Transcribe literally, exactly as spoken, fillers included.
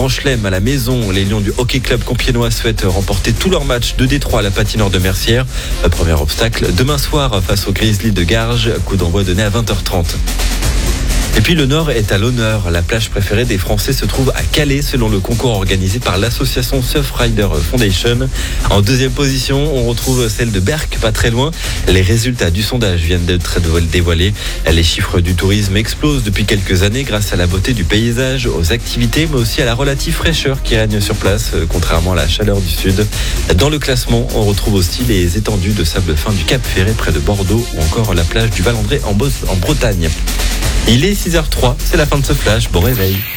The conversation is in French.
Grand Chelem à la maison. Les Lions du Hockey Club compiègnois souhaitent remporter tous leurs matchs de Détroit à la patinoire de Mercière. Premier obstacle demain soir face aux Grizzlies de Garges. Coup d'envoi donné à vingt heures trente. Et puis le Nord est à l'honneur. La plage préférée des Français se trouve à Calais selon le concours organisé par l'association Surfrider Foundation. En deuxième position, on retrouve celle de Berck, pas très loin. Les résultats du sondage viennent d'être dévoilés. Les chiffres du tourisme explosent depuis quelques années grâce à la beauté du paysage, aux activités, mais aussi à la relative fraîcheur qui règne sur place, contrairement à la chaleur du sud. Dans le classement, on retrouve aussi les étendues de sable fin du Cap Ferré près de Bordeaux ou encore la plage du Val-André en Bretagne. Il est six heures zéro trois, c'est la fin de ce flash, bon réveil.